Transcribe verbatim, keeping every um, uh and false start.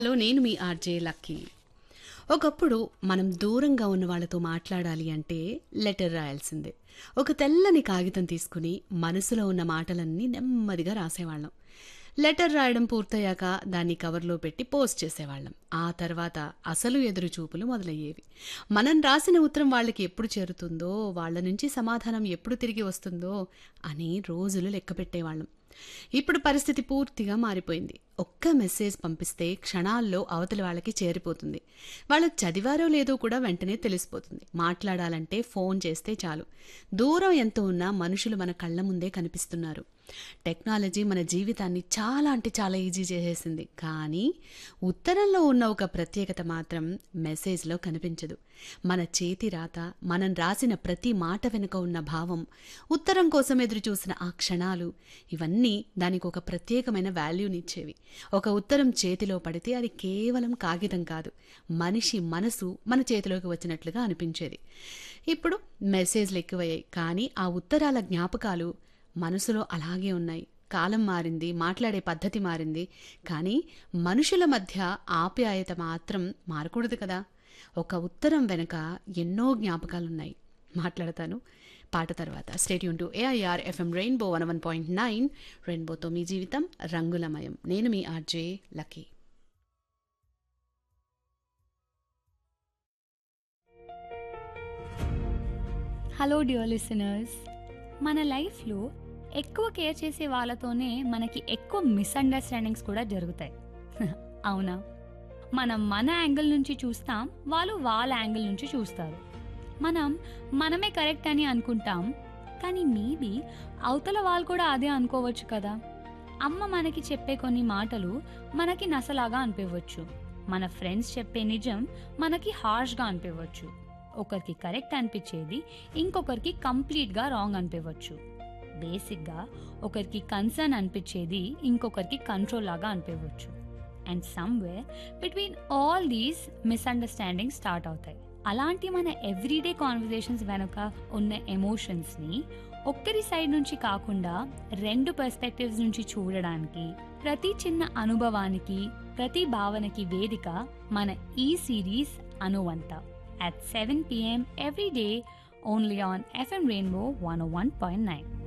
Hello, నేను మీ RJ lucky. ఒకప్పుడు మనం దూరంగా ఉన్న వాళ్ళతో మాట్లాడాలి అంటే లెటర్ రాయాల్సిందే. ఒక తెల్లని కాగితం తీసుకుని మనసులో ఉన్న మాటలన్నీ నెమ్మదిగా రాసేవాళ్ళం. లెటర్ రాయడం పూర్తయ్యాక దాన్ని కవర్లో పెట్టి పోస్ట్ చేసేవాళ్ళం. ఆ తర్వాత అసలు ఎదురు చూపులు మొదలయ్యేవి. మనం రాసిన ఉత్తరం వాళ్ళకి ఎప్పుడు చేరుతుందో, వాళ్ళ నుంచి సమాధానం ఎప్పుడు తిరిగి వస్తుందో అని రోజులు లెక్క పెట్టేవాళ్ళం. ఇప్పుడు పరిస్థితి పూర్తిగా మారిపోయింది. ఒక్క మెసేజ్ పంపిస్తే క్షణాల్లో అవతలి వాళ్ళకి చేరిపోతుంది. వాళ్ళు చదివారో లేదో కూడా వెంటనే తెలిసిపోతుంది. మాట్లాడాలంటే ఫోన్ చేస్తే చాలు. దూరం ఎంత ఉన్నా మనుషులు మన కళ్ళ ముందే కనిపిస్తున్నారు. టెక్నాలజీ మన జీవితాన్ని చాలా అంటే చాలా ఈజీ చేసేసింది. కానీ ఉత్తరంలో ఉన్న ఒక ప్రత్యేకత మాత్రం మెసేజ్లో కనిపించదు. మన చేతి రాత, మనం రాసిన ప్రతి మాట వెనుక ఉన్న భావం, ఉత్తరం కోసం ఎదురు చూసిన ఆ క్షణాలు, ఇవన్నీ దానికి ఒక ప్రత్యేకమైన వాల్యూనిచ్చేవి. ఒక ఉత్తరం చేతిలో పడితే అది కేవలం కాగితం కాదు, మనిషి మనసు మన చేతిలోకి వచ్చినట్లుగా అనిపించేది. ఇప్పుడు మెసేజ్లు ఎక్కువయ్యాయి, కానీ ఆ ఉత్తరాల జ్ఞాపకాలు మనసులో అలాగే ఉన్నాయి. కాలం మారింది, మాట్లాడే పద్ధతి మారింది, కానీ మనుషుల మధ్య ఆప్యాయత మాత్రం మారకూడదు కదా. ఒక ఉత్తరం వెనుక ఎన్నో జ్ఞాపకాలున్నాయి. మాట్లాడతాను పాట తర్వాత. State Yoon to AIR FM rainbow one one point nine. రెయిన్బోతో మీ జీవితం రంగులమయం. నేను మీ RJ lucky. Hello dear listeners, మన లైఫ్లో ఎక్కువ కేర్ చేసే వాళ్ళతోనే మనకి ఎక్కువ మిస్అండర్స్టాండింగ్స్ కూడా జరుగుతాయి. అవునా? మనం మన యాంగిల్ నుంచి చూస్తాం, వాళ్ళు వాళ్ళ యాంగిల్ నుంచి చూస్తారు. మనం మనమే కరెక్ట్ అని అనుకుంటాం, కానీ మేబీ అవతల వాళ్ళు కూడా అదే అనుకోవచ్చు కదా. అమ్మ మనకి చెప్పే కొన్ని మాటలు మనకి నసలాగా అనిపించవచ్చు. మన ఫ్రెండ్స్ చెప్పే నిజం మనకి హార్ష్గా అనిపించవచ్చు. ఒకరికి కరెక్ట్ అనిపించేది ఇంకొకరికి కంప్లీట్గా రాంగ్ అనిపించవచ్చు. బేసిక్గా ఒకరికి కన్సర్న్ అనిపించేది ఇంకొకరికి కంట్రోల్ లాగా అనిపించవచ్చు. And somewhere between all these misunderstanding start అవుతాయి. అలాంటి మన ఎవ్రీడే కాన్వర్జేషన్స్ వెనుక ఉన్న ఎమోషన్స్ని ఒక్కరి సైడ్ నుంచి కాకుండా రెండు పర్స్పెక్టివ్స్ నుంచి చూడడానికి, ప్రతి చిన్న అనుభవానికి, ప్రతి భావనకి వేదిక మన ఈ series అనువంత. At seven p m every day, only on F M Rainbow one oh one point nine.